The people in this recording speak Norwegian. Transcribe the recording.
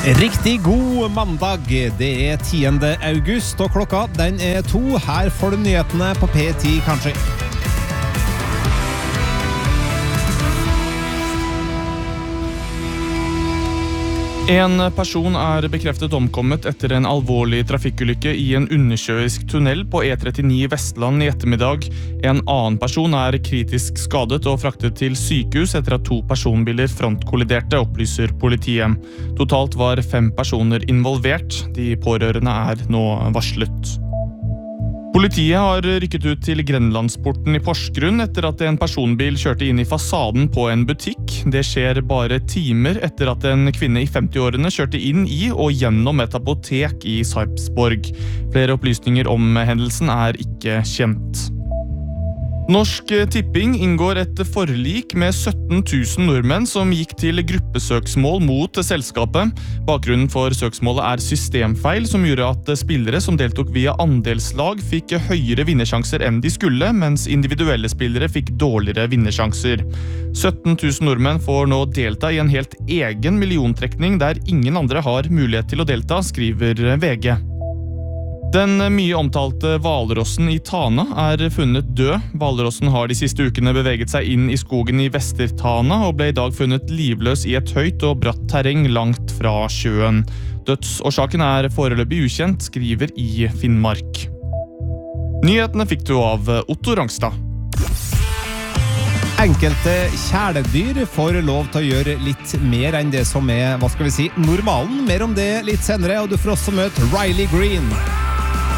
Riktig god mandag, det 10. august, og klokka den 2. Her får du nyhetene på P10 kanskje. En person bekreftet omkommet etter en alvorlig trafikkulykke i en undersjøisk tunnel på E39 Vestland i ettermiddag. En annen person kritisk skadet og fraktet til sykehus etter at 2 personbiler frontkolliderte, opplyser politiet. Totalt var 5 personer involvert. De pårørende nå varslet. Politiet har rykket ut til Grenlandsporten i Porsgrunn etter at en personbil kjørte inn i fasaden på en butikk. Det skjer bare timer etter at en kvinne i 50-årene kjørte inn i og gjennom et apotek i Sarpsborg. Flere opplysninger om hendelsen ikke kjent. Norsk Tipping inngår et forlik med 17 000 nordmenn som gikk til gruppesøksmål mot selskapet. Bakgrunnen for søksmålet systemfeil som gjorde at spillere som deltok via andelslag fikk høyere vinnersjanser enn de skulle, mens individuelle spillere fikk dårligere vinnersjanser. 17 000 nordmenn får nå delta i en helt egen milliontrekning der ingen andre har mulighet til å delta, skriver VG. Den mye omtalte hvalrossen i Tana funnet død. Hvalrossen har de siste ukene beveget seg inn i skogen i Vester-Tana og ble i dag funnet livløs i et høyt og bratt terreng langt fra sjøen. Dødsårsaken foreløpig ukjent, skriver i Finnmark. Nyhetene fikk du av Otto Rangstad. Enkelte kjæledyr får lov til å gjøre litt mer enn det som normalen. Mer om det litt senere, og du får også møte Riley Green.